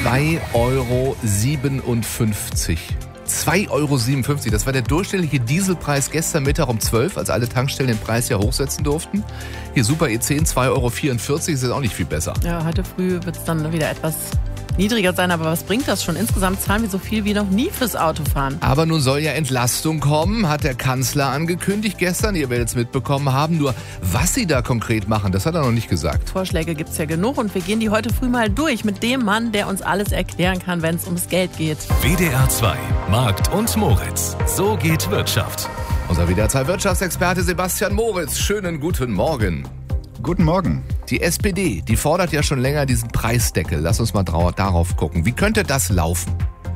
2,57 €. 2,57 €, das war der durchschnittliche Dieselpreis gestern Mittag um 12, als alle Tankstellen den Preis ja hochsetzen durften. Hier Super E10 2,44 €, ist jetzt auch nicht viel besser. Ja, heute früh wird es dann wieder etwas niedriger sein, aber was bringt das schon? Insgesamt zahlen wir so viel wie noch nie fürs Autofahren. Aber nun soll ja Entlastung kommen, hat der Kanzler angekündigt gestern. Ihr werdet es mitbekommen haben. Nur was sie da konkret machen, das hat er noch nicht gesagt. Vorschläge gibt's ja genug und wir gehen die heute früh mal durch mit dem Mann, der uns alles erklären kann, wenn es ums Geld geht. WDR 2, Markt und Moritz. So geht Wirtschaft. Unser WDR 2 Wirtschaftsexperte Sebastian Moritz. Schönen guten Morgen. Guten Morgen. Die SPD, die fordert ja schon länger diesen Preisdeckel. Lass uns mal darauf gucken. Wie könnte das laufen?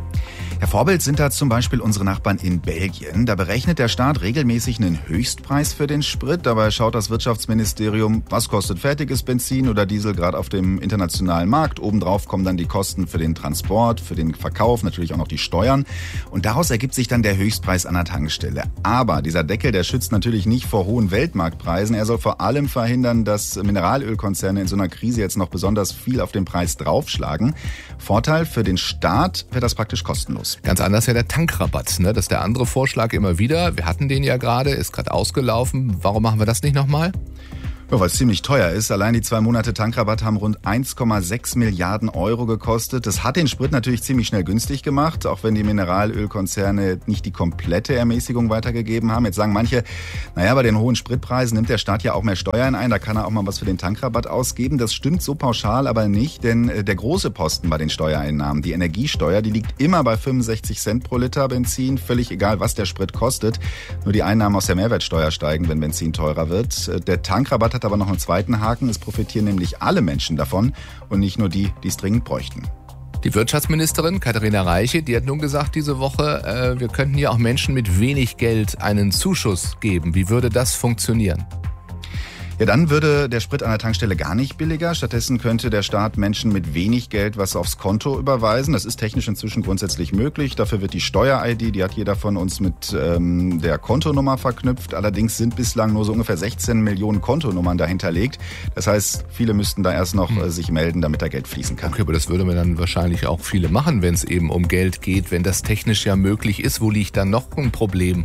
Ja, Vorbild sind da zum Beispiel unsere Nachbarn in Belgien. Da berechnet der Staat regelmäßig einen Höchstpreis für den Sprit. Dabei schaut das Wirtschaftsministerium, was kostet fertiges Benzin oder Diesel gerade auf dem internationalen Markt. Obendrauf kommen dann die Kosten für den Transport, für den Verkauf, natürlich auch noch die Steuern. Und daraus ergibt sich dann der Höchstpreis an der Tankstelle. Aber dieser Deckel, der schützt natürlich nicht vor hohen Weltmarktpreisen. Er soll vor allem verhindern, dass Mineralölkonzerne in so einer Krise jetzt noch besonders viel auf den Preis draufschlagen. Vorteil für den Staat wäre das praktisch kostenlos. Ganz anders ja der Tankrabatt, ne? Das ist der andere Vorschlag immer wieder. Wir hatten den ja gerade, ist gerade ausgelaufen. Warum machen wir das nicht nochmal? Ja, weil es ziemlich teuer ist. Allein die 2 Monate Tankrabatt haben rund 1,6 Milliarden € gekostet. Das hat den Sprit natürlich ziemlich schnell günstig gemacht, auch wenn die Mineralölkonzerne nicht die komplette Ermäßigung weitergegeben haben. Jetzt sagen manche, naja, bei den hohen Spritpreisen nimmt der Staat ja auch mehr Steuern ein, da kann er auch mal was für den Tankrabatt ausgeben. Das stimmt so pauschal aber nicht, denn der große Posten bei den Steuereinnahmen, die Energiesteuer, die liegt immer bei 65 Cent pro Liter Benzin, völlig egal, was der Sprit kostet. Nur die Einnahmen aus der Mehrwertsteuer steigen, wenn Benzin teurer wird. Der Tankrabatt hat aber noch einen zweiten Haken. Es profitieren nämlich alle Menschen davon und nicht nur die, die es dringend bräuchten. Die Wirtschaftsministerin Katharina Reiche, die hat nun gesagt diese Woche, wir könnten ja auch Menschen mit wenig Geld einen Zuschuss geben. Wie würde das funktionieren? Ja, dann würde der Sprit an der Tankstelle gar nicht billiger. Stattdessen könnte der Staat Menschen mit wenig Geld was aufs Konto überweisen. Das ist technisch inzwischen grundsätzlich möglich. Dafür wird die Steuer-ID, die hat jeder von uns mit der Kontonummer verknüpft. Allerdings sind bislang nur so ungefähr 16 Millionen Kontonummern dahinterlegt. Das heißt, viele müssten da erst noch sich melden, damit da Geld fließen kann. Okay, aber das würde man dann wahrscheinlich auch viele machen, wenn es eben um Geld geht. Wenn das technisch ja möglich ist, wo liegt dann noch ein Problem?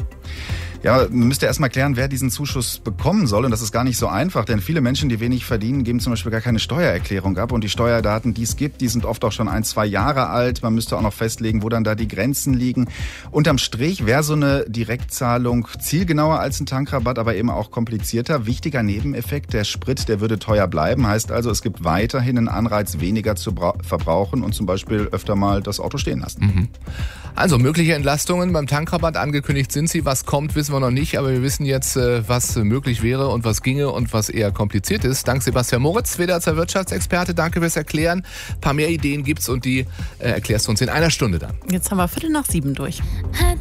Ja, man müsste erst mal klären, wer diesen Zuschuss bekommen soll. Und das ist gar nicht so einfach, denn viele Menschen, die wenig verdienen, geben zum Beispiel gar keine Steuererklärung ab. Und die Steuerdaten, die es gibt, die sind oft auch schon 1, 2 Jahre alt. Man müsste auch noch festlegen, wo dann da die Grenzen liegen. Unterm Strich wäre so eine Direktzahlung zielgenauer als ein Tankrabatt, aber eben auch komplizierter. Wichtiger Nebeneffekt, der Sprit, der würde teuer bleiben. Heißt also, es gibt weiterhin einen Anreiz, weniger zu verbrauchen und zum Beispiel öfter mal das Auto stehen lassen. Mhm. Also mögliche Entlastungen beim Tankrabatt, angekündigt sind sie. Was kommt, wissen wir noch nicht, aber wir wissen jetzt, was möglich wäre und was ginge und was eher kompliziert ist. Dank Sebastian Moritz, WDR 2 Wirtschaftsexperte. Danke fürs Erklären. Ein paar mehr Ideen gibt's und die erklärst du uns in einer Stunde dann. Jetzt haben wir 6:45 durch.